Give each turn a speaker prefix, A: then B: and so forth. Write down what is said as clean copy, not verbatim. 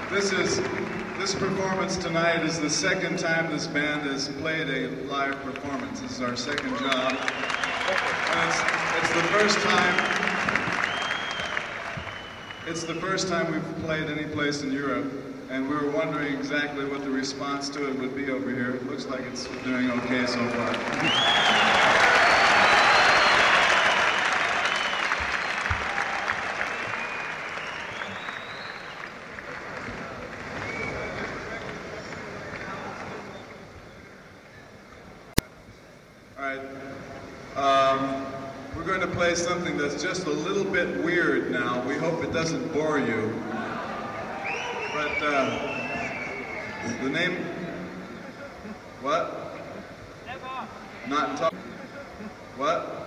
A: This performance tonight is the second time this band has played a live performance. This is our second job. And it's the first time. It's the first time we've played any place in Europe, and we were wondering exactly what the response to it would be over here. It looks like it's doing okay so far. We're going to play something that's just a little bit weird now. We hope it doesn't bore you. But the name... What? Never. Not talk. What?